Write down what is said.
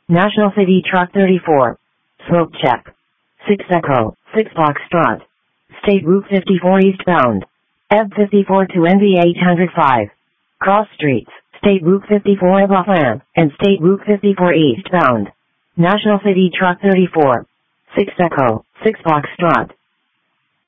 National City Truck 34. Slope check. 6 Echo, 6 Foxtrot. State Route 54 eastbound. EB 54 to NV 805. Cross streets, State Route 54 above ramp, and State Route 54 eastbound. National City Truck 34. 6 Echo, 6 Foxtrot.